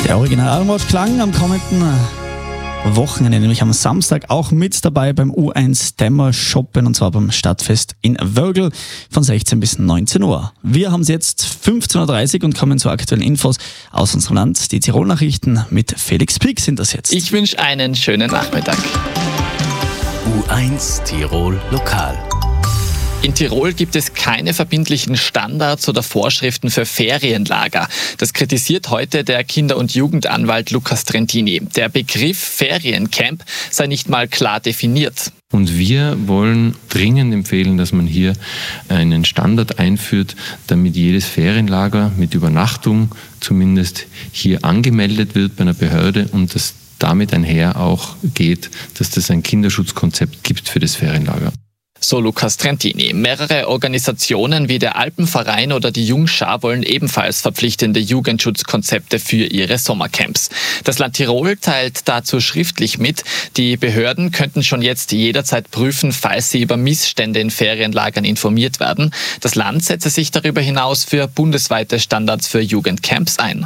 Der Original Almroth-Klang am kommenden Wochenende, nämlich am Samstag, auch mit dabei beim U1 Dämmer Shoppen, und zwar beim Stadtfest in Wörgl von 16 bis 19 Uhr. Wir haben es jetzt 15.30 Uhr und kommen zu aktuellen Infos aus unserem Land. Die Tirol-Nachrichten mit Felix Pick sind das jetzt. Ich wünsche einen schönen Nachmittag. U1 Tirol Lokal. In Tirol gibt es keine verbindlichen Standards oder Vorschriften für Ferienlager. Das kritisiert heute der Kinder- und Jugendanwalt Lukas Trentini. Der Begriff Feriencamp sei nicht mal klar definiert. Und wir wollen dringend empfehlen, dass man hier einen Standard einführt, damit jedes Ferienlager mit Übernachtung zumindest hier angemeldet wird bei einer Behörde und dass damit einher auch geht, dass es ein Kinderschutzkonzept gibt für das Ferienlager. So Lukas Trentini. Mehrere Organisationen wie der Alpenverein oder die Jungschar wollen ebenfalls verpflichtende Jugendschutzkonzepte für ihre Sommercamps. Das Land Tirol teilt dazu schriftlich mit, die Behörden könnten schon jetzt jederzeit prüfen, falls sie über Missstände in Ferienlagern informiert werden. Das Land setze sich darüber hinaus für bundesweite Standards für Jugendcamps ein.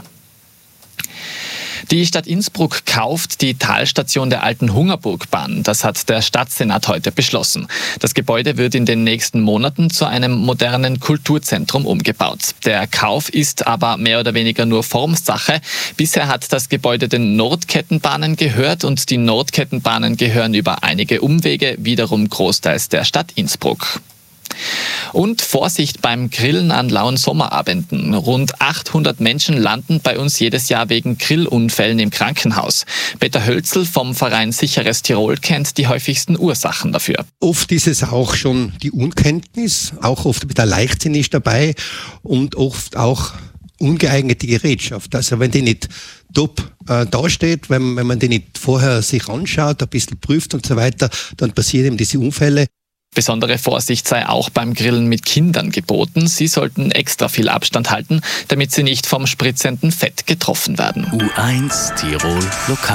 Die Stadt Innsbruck kauft die Talstation der alten Hungerburgbahn. Das hat der Stadtsenat heute beschlossen. Das Gebäude wird in den nächsten Monaten zu einem modernen Kulturzentrum umgebaut. Der Kauf ist aber mehr oder weniger nur Formsache. Bisher hat das Gebäude den Nordkettenbahnen gehört und die Nordkettenbahnen gehören über einige Umwege wiederum großteils der Stadt Innsbruck. Und Vorsicht beim Grillen an lauen Sommerabenden. Rund 800 Menschen landen bei uns jedes Jahr wegen Grillunfällen im Krankenhaus. Peter Hölzl vom Verein Sicheres Tirol kennt die häufigsten Ursachen dafür. Oft ist es auch schon die Unkenntnis, auch oft mit der Leichtsinn ist dabei und oft auch ungeeignete Gerätschaft. Also wenn die nicht top dasteht, wenn man die nicht vorher sich anschaut, ein bisschen prüft und so weiter, dann passieren eben diese Unfälle. Besondere Vorsicht sei auch beim Grillen mit Kindern geboten. Sie sollten extra viel Abstand halten, damit sie nicht vom spritzenden Fett getroffen werden. U1 Tirol Lokal.